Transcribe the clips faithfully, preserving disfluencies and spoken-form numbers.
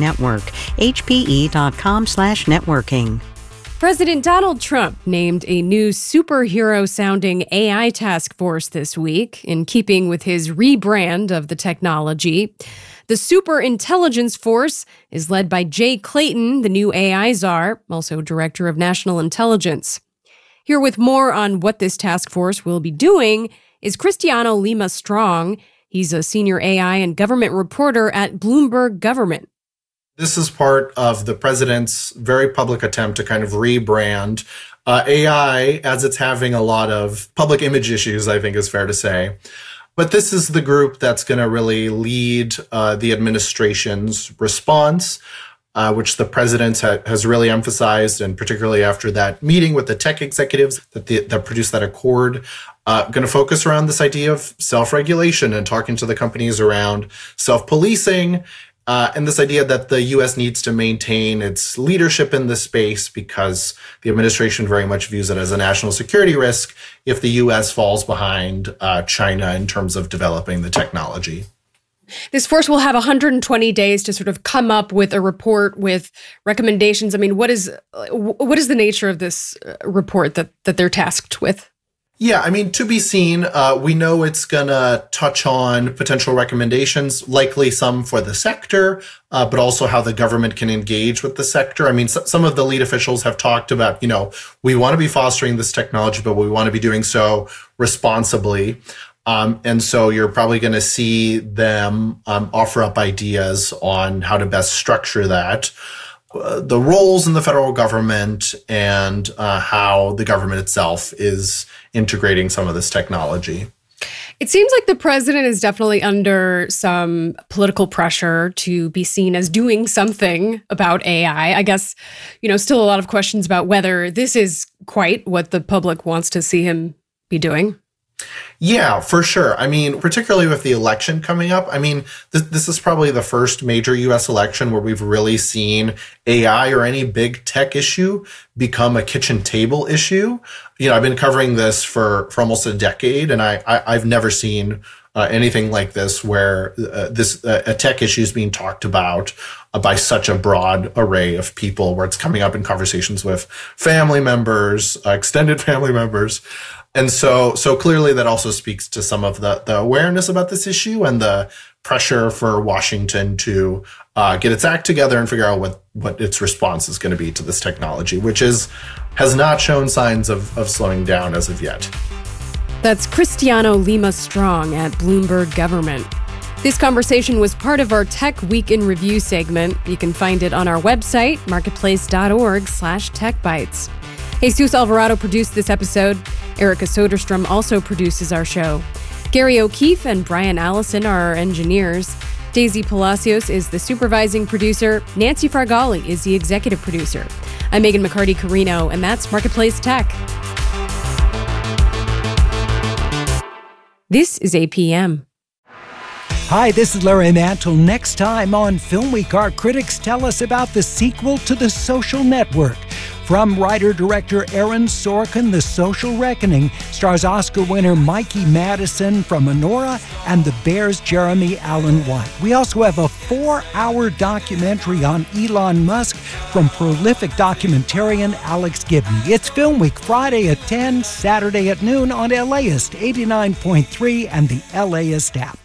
network. H P E dot com slash networking. President Donald Trump named a new superhero-sounding A I task force this week, in keeping with his rebrand of the technology. The Super Intelligence Force is led by Jay Clayton, the new A I czar, also director of national intelligence. Here with more on what this task force will be doing is Cristiano Lima Strong. He's a senior A I and government reporter at Bloomberg Government. This is part of the president's very public attempt to kind of rebrand uh, A I, as it's having a lot of public image issues, I think is fair to say. But this is the group that's going to really lead uh, the administration's response, uh, which the president ha- has really emphasized, and particularly after that meeting with the tech executives that, the, that produced that accord, uh, going to focus around this idea of self-regulation and talking to the companies around self-policing. Uh, and this idea that the U S needs to maintain its leadership in this space because the administration very much views it as a national security risk if the U S falls behind uh, China in terms of developing the technology. This force will have one hundred twenty days to sort of come up with a report with recommendations. I mean, what is what is the nature of this report that, that they're tasked with? Yeah, I mean, to be seen. Uh, we know it's going to touch on potential recommendations, likely some for the sector, uh, but also how the government can engage with the sector. I mean, s- some of the lead officials have talked about, you know, we want to be fostering this technology, but we want to be doing so responsibly. Um, and so you're probably going to see them um, offer up ideas on how to best structure that. Uh, the roles in the federal government and uh, how the government itself is integrating some of this technology. It seems like the president is definitely under some political pressure to be seen as doing something about A I. I guess, you know, still a lot of questions about whether this is quite what the public wants to see him be doing. Yeah, for sure. I mean, particularly with the election coming up, I mean, th- this is probably the first major U S election where we've really seen A I or any big tech issue become a kitchen table issue. You know, I've been covering this for, for almost a decade, and I, I, I've never seen uh, anything like this where uh, this uh, a tech issue is being talked about uh, by such a broad array of people, where it's coming up in conversations with family members, uh, extended family members. And so, so clearly that also speaks to some of the, the awareness about this issue and the pressure for Washington to uh, get its act together and figure out what, what its response is going to be to this technology, which is has not shown signs of, of slowing down as of yet. That's Cristiano Lima Strong at Bloomberg Government. This conversation was part of our Tech Week in Review segment. You can find it on our website, marketplace.org slash techbytes. Jesus Alvarado produced this episode. Erica Soderstrom also produces our show. Gary O'Keefe and Brian Allison are our engineers. Daisy Palacios is the supervising producer. Nancy Fargali is the executive producer. I'm Megan McCarty-Carino, and that's Marketplace Tech. This is A P M. Hi, this is Larry Mantle. Next time on Film Week, our critics tell us about the sequel to The Social Network. From writer-director Aaron Sorkin, The Social Reckoning stars Oscar winner Mikey Madison from Anora and The Bear's Jeremy Allen White. We also have a four-hour documentary on Elon Musk from prolific documentarian Alex Gibney. It's Film Week, Friday at ten, Saturday at noon on LAist eighty-nine point three and the LAist app.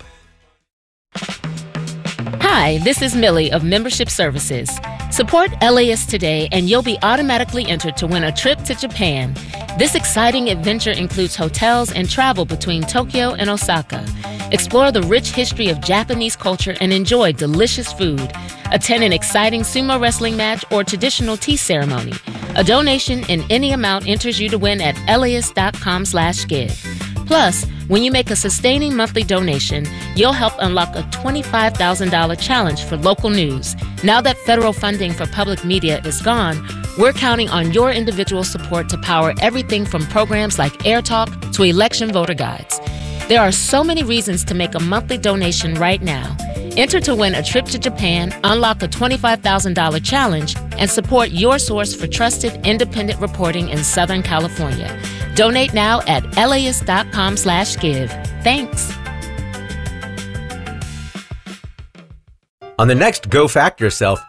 Hi, this is Millie of Membership Services. Support LAist today and you'll be automatically entered to win a trip to Japan. This exciting adventure includes hotels and travel between Tokyo and Osaka. Explore the rich history of Japanese culture and enjoy delicious food. Attend an exciting sumo wrestling match or traditional tea ceremony. A donation in any amount enters you to win at laist.com slash give. Plus, when you make a sustaining monthly donation, you'll help unlock a twenty-five thousand dollars challenge for local news. Now that federal funding for public media is gone, we're counting on your individual support to power everything from programs like Air Talk to election voter guides. There are so many reasons to make a monthly donation right now. Enter to win a trip to Japan, unlock a twenty-five thousand dollars challenge, and support your source for trusted, independent reporting in Southern California. Donate now at laist.com slash give. Thanks. On the next Go Fact Yourself,